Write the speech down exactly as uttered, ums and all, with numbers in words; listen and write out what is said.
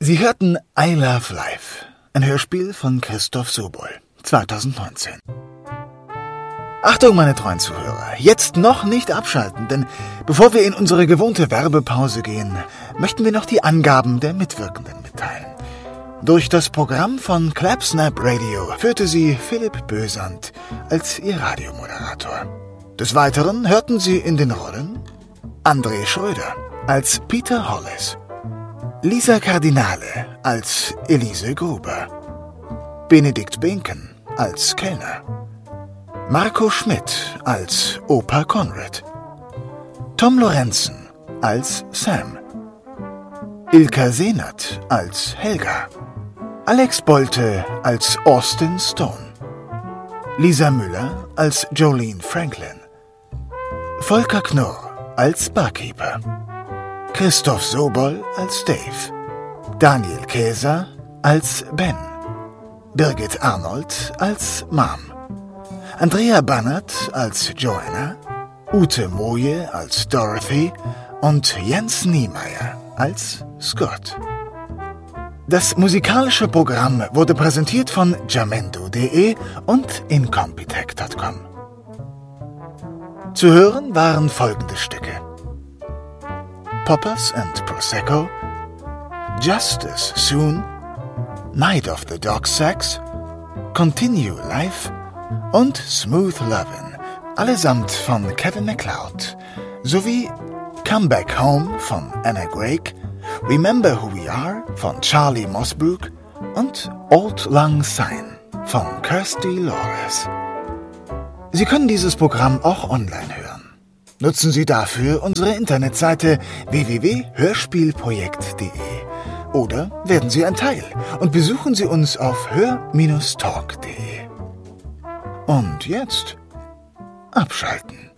Sie hörten I Love Life, ein Hörspiel von Christoph Sobol, zweitausendneunzehn. Achtung, meine treuen Zuhörer, jetzt noch nicht abschalten, denn bevor wir in unsere gewohnte Werbepause gehen, möchten wir noch die Angaben der Mitwirkenden mitteilen. Durch das Programm von Clapsnap Radio führte sie Philipp Bösand als ihr Radiomoderator. Des Weiteren hörten Sie in den Rollen André Schröder als Peter Hollis, Lisa Cardinale als Elise Gruber, Benedikt Benken als Kellner, Marco Schmidt als Opa Conrad, Tom Lorenzen als Sam, Ilka Seenert als Helga, Alex Bolte als Austin Stone, Lisa Müller als Jolene Franklin, Volker Knorr als Barkeeper, Christoph Sobol als Dave, Daniel Käser als Ben, Birgit Arnold als Mom, Andrea Bannert als Joanna, Ute Moje als Dorothy und Jens Niemeyer als Scott. Das musikalische Programm wurde präsentiert von jamendo punkt de und incompetech punkt com. Zu hören waren folgende Stücke: Poppers and Prosecco, Justice Soon, Night of the Dog Sex, Continue Life und Smooth Lovin', allesamt von Kevin MacLeod, sowie Come Back Home von Anna Grake, Remember Who We Are von Charlie Mosbrook und Old Lang Syne von Kirsty Lawless. Sie können dieses Programm auch online hören. Nutzen Sie dafür unsere Internetseite w w w punkt hörspielprojekt punkt de oder werden Sie ein Teil und besuchen Sie uns auf hör Bindestrich talk punkt de. Und jetzt abschalten.